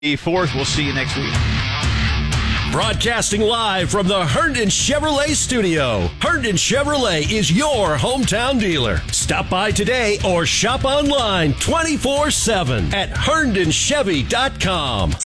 4th. We'll see you next week. Broadcasting live from the Herndon Chevrolet studio. Herndon Chevrolet is your hometown dealer. Stop by today or shop online 24/7 at herndonchevy.com.